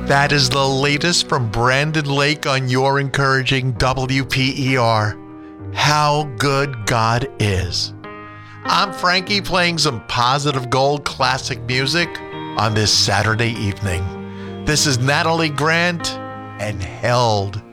That is the latest from Brandon Lake on your encouraging WPER. How good God is. I'm Frankie playing some positive gold classic music on this Saturday evening. This is Natalie Grant and Held.